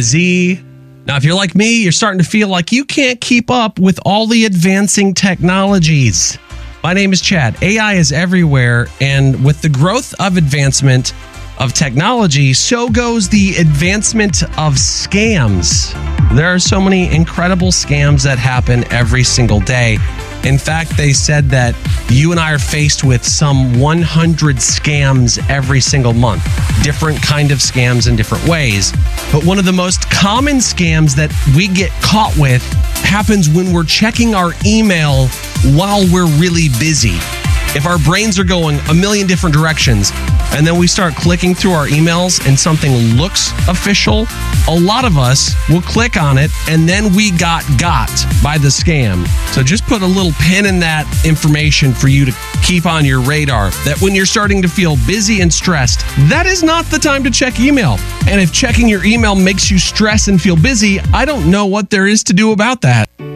Z. Now, if you're like me, you're starting to feel like you can't keep up with all the advancing technologies. My name is Chad. AI is everywhere, and with the growth of advancement of technology, so goes the advancement of scams. There are so many incredible scams that happen every single day. In fact, they said that you and I are faced with some 100 scams every single month. Different kind of scams in different ways. But one of the most common scams that we get caught with happens when we're checking our email while we're really busy. If our brains are going a million different directions and then we start clicking through our emails and something looks official, a lot of us will click on it and then we got by the scam. So just put a little pin in that information for you to keep on your radar, that when you're starting to feel busy and stressed, that is not the time to check email. And if checking your email makes you stress and feel busy, I don't know what there is to do about that.